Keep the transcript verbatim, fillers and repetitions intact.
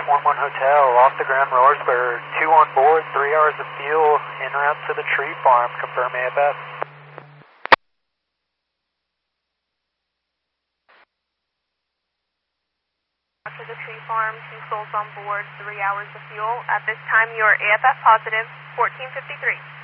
one one Hotel, off the ground Roarsburg, two on board, three hours of fuel, en route to the tree farm, confirm A F S. To the tree farm, two souls on board, three hours of fuel. At this time, you're A F S positive, fourteen fifty-three.